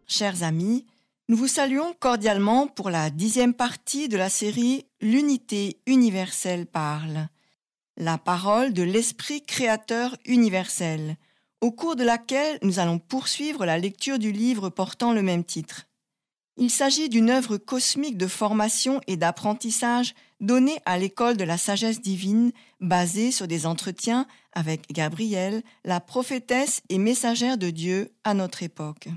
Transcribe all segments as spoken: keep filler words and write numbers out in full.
Chers amis, nous vous saluons cordialement pour la dixième partie de la série L'unité universelle parle, la parole de l'Esprit créateur universel, au cours de laquelle nous allons poursuivre la lecture du livre portant le même titre. Il s'agit d'une œuvre cosmique de formation et d'apprentissage donnée à l'école de la sagesse divine, basée sur des entretiens avec Gabrielle, la prophétesse et messagère de Dieu à notre époque.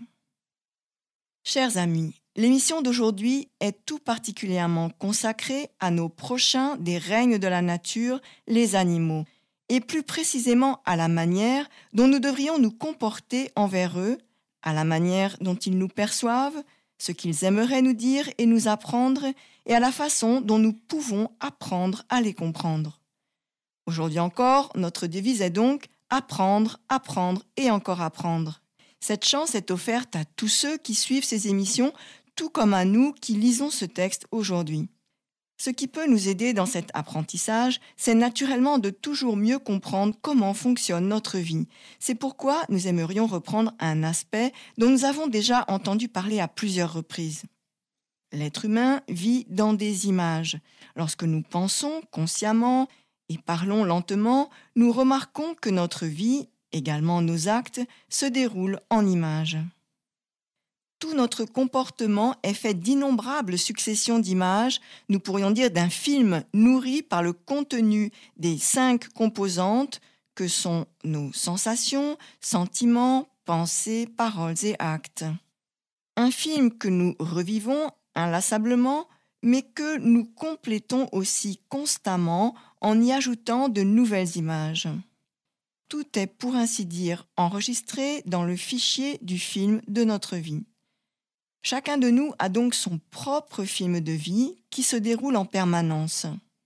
Chers amis, l'émission d'aujourd'hui est tout particulièrement consacrée à nos prochains des règnes de la nature, les animaux, et plus précisément à la manière dont nous devrions nous comporter envers eux, à la manière dont ils nous perçoivent, ce qu'ils aimeraient nous dire et nous apprendre, et à la façon dont nous pouvons apprendre à les comprendre. Aujourd'hui encore, notre devise est donc « apprendre, apprendre et encore apprendre ». Cette chance est offerte à tous ceux qui suivent ces émissions, tout comme à nous qui lisons ce texte aujourd'hui. Ce qui peut nous aider dans cet apprentissage, c'est naturellement de toujours mieux comprendre comment fonctionne notre vie. C'est pourquoi nous aimerions reprendre un aspect dont nous avons déjà entendu parler à plusieurs reprises. L'être humain vit dans des images. Lorsque nous pensons consciemment et parlons lentement, nous remarquons que notre vie, également nos actes, se déroulent en images. Tout notre comportement est fait d'innombrables successions d'images, nous pourrions dire d'un film nourri par le contenu des cinq composantes que sont nos sensations, sentiments, pensées, paroles et actes. Un film que nous revivons inlassablement, mais que nous complétons aussi constamment en y ajoutant de nouvelles images. Tout est, pour ainsi dire, enregistré dans le fichier du film de notre vie. Chacun de nous a donc son propre film de vie qui se déroule en permanence.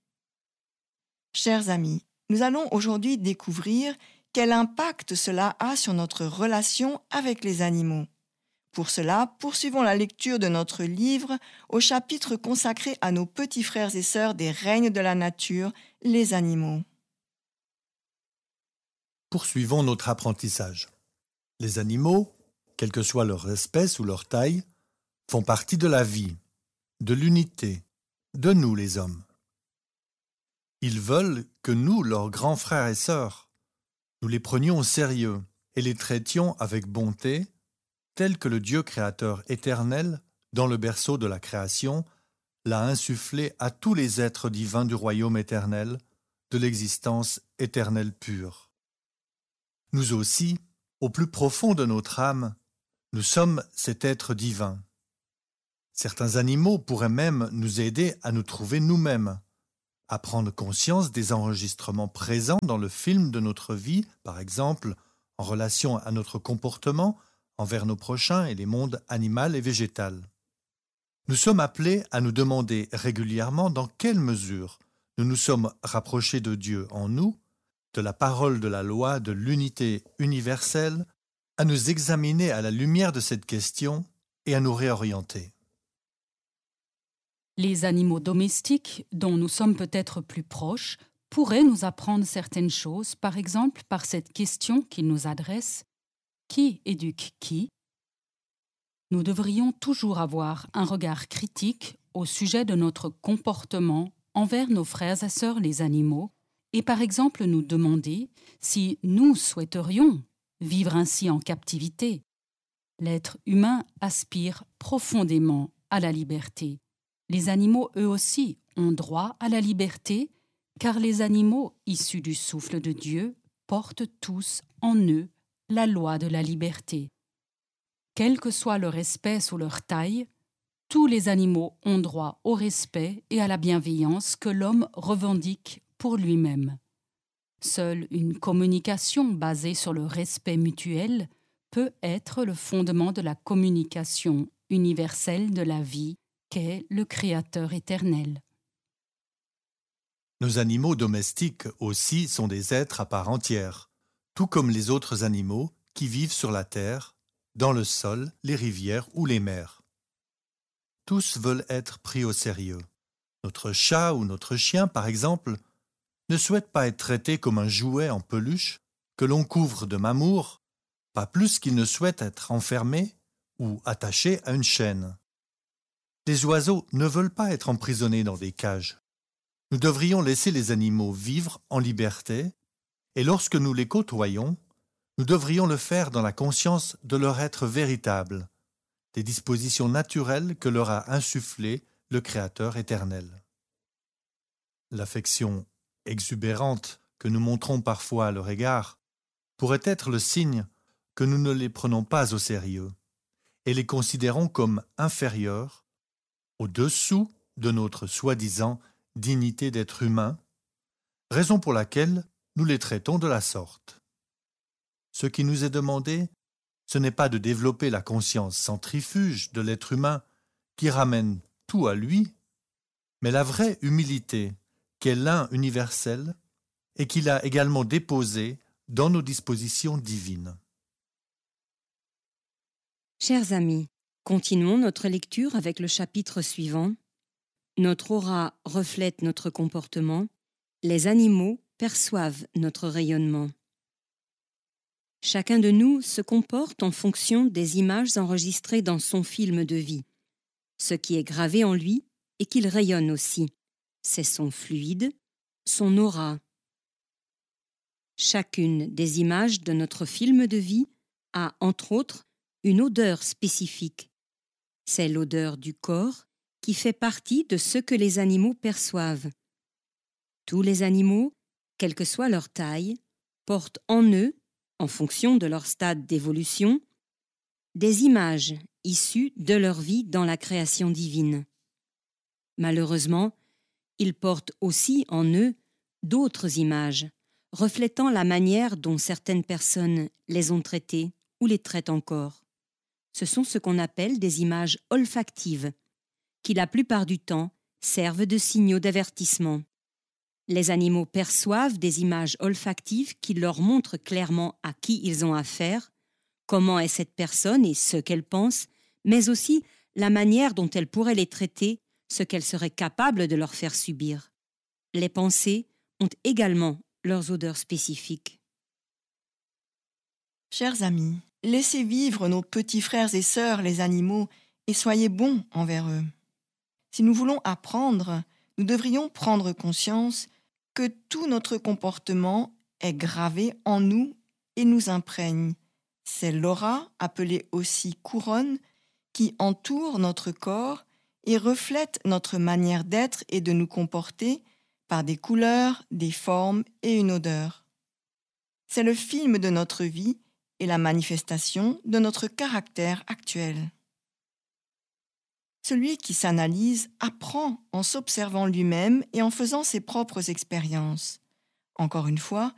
Chers amis, nous allons aujourd'hui découvrir quel impact cela a sur notre relation avec les animaux. Pour cela, poursuivons la lecture de notre livre au chapitre consacré à nos petits frères et sœurs des règnes de la nature, les animaux. Poursuivons notre apprentissage. Les animaux, quelle que soit leur espèce ou leur taille, font partie de la vie, de l'unité, de nous les hommes. Ils veulent que nous, leurs grands frères et sœurs, nous les prenions au sérieux et les traitions avec bonté, tels que le Dieu créateur éternel, dans le berceau de la création, l'a insufflé à tous les êtres divins du royaume éternel, de l'existence éternelle pure. Nous aussi, au plus profond de notre âme, nous sommes cet être divin. Certains animaux pourraient même nous aider à nous trouver nous-mêmes, à prendre conscience des enregistrements présents dans le film de notre vie, par exemple en relation à notre comportement envers nos prochains et les mondes animal et végétal. Nous sommes appelés à nous demander régulièrement dans quelle mesure nous nous sommes rapprochés de Dieu en nous, de la parole de la loi de l'unité universelle, à nous examiner à la lumière de cette question et à nous réorienter. Les animaux domestiques, dont nous sommes peut-être plus proches, pourraient nous apprendre certaines choses, par exemple par cette question qu'ils nous adressent : qui éduque qui ? Nous devrions toujours avoir un regard critique au sujet de notre comportement envers nos frères et sœurs les animaux, et par exemple nous demander si nous souhaiterions vivre ainsi en captivité. L'être humain aspire profondément à la liberté. Les animaux, eux aussi, ont droit à la liberté, car les animaux issus du souffle de Dieu portent tous en eux la loi de la liberté. Quelle que soit leur espèce ou leur taille, tous les animaux ont droit au respect et à la bienveillance que l'homme revendique pour lui-même. Seule une communication basée sur le respect mutuel peut être le fondement de la communication universelle de la vie qu'est le Créateur éternel. Nos animaux domestiques aussi sont des êtres à part entière, tout comme les autres animaux qui vivent sur la terre, dans le sol, les rivières ou les mers. Tous veulent être pris au sérieux. Notre chat ou notre chien, par exemple, ne souhaite pas être traité comme un jouet en peluche que l'on couvre de mamour, pas plus qu'il ne souhaite être enfermé ou attachés à une chaîne. Les oiseaux ne veulent pas être emprisonnés dans des cages. Nous devrions laisser les animaux vivre en liberté, et lorsque nous les côtoyons, nous devrions le faire dans la conscience de leur être véritable, des dispositions naturelles que leur a insufflées le Créateur éternel. L'affection exubérante que nous montrons parfois à leur égard pourrait être le signe que nous ne les prenons pas au sérieux et les considérons comme inférieurs, au-dessous de notre soi-disant dignité d'être humain, raison pour laquelle nous les traitons de la sorte. Ce qui nous est demandé, ce n'est pas de développer la conscience centrifuge de l'être humain qui ramène tout à lui, mais la vraie humilité qu'est l'un universel et qu'il a également déposée dans nos dispositions divines. Chers amis, continuons notre lecture avec le chapitre suivant. Notre aura reflète notre comportement, les animaux perçoivent notre rayonnement. Chacun de nous se comporte en fonction des images enregistrées dans son film de vie. Ce qui est gravé en lui et qu'il rayonne aussi, c'est son fluide, son aura. Chacune des images de notre film de vie a, entre autres, une odeur spécifique. C'est l'odeur du corps qui fait partie de ce que les animaux perçoivent. Tous les animaux, quelle que soit leur taille, portent en eux, en fonction de leur stade d'évolution, des images issues de leur vie dans la création divine. Malheureusement, ils portent aussi en eux d'autres images, reflétant la manière dont certaines personnes les ont traitées ou les traitent encore. Ce sont ce qu'on appelle des images olfactives, qui la plupart du temps servent de signaux d'avertissement. Les animaux perçoivent des images olfactives qui leur montrent clairement à qui ils ont affaire, comment est cette personne et ce qu'elle pense, mais aussi la manière dont elle pourrait les traiter, ce qu'elle serait capable de leur faire subir. Les pensées ont également leurs odeurs spécifiques. Chers amis, laissez vivre nos petits frères et sœurs, les animaux, et soyez bons envers eux. Si nous voulons apprendre, nous devrions prendre conscience que tout notre comportement est gravé en nous et nous imprègne. C'est l'aura, appelée aussi couronne, qui entoure notre corps et reflète notre manière d'être et de nous comporter par des couleurs, des formes et une odeur. C'est le film de notre vie et la manifestation de notre caractère actuel. Celui qui s'analyse apprend en s'observant lui-même et en faisant ses propres expériences. Encore une fois,